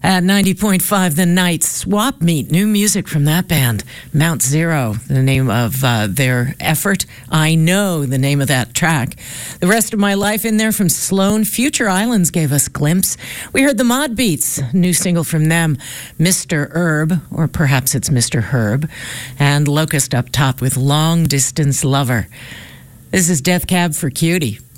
At 90.5, The Night Swap Meet, new music from that band. Mount Zero, the name of their effort. I Know, the name of that track. The Rest of My Life in there from Sloan. Future Islands gave us Glimpse. We heard the Mod Beats, new single from them, Mr. Herb, or perhaps it's Mr. Herb. And Locust up top with Long Distance Lover. This is Death Cab for Cutie.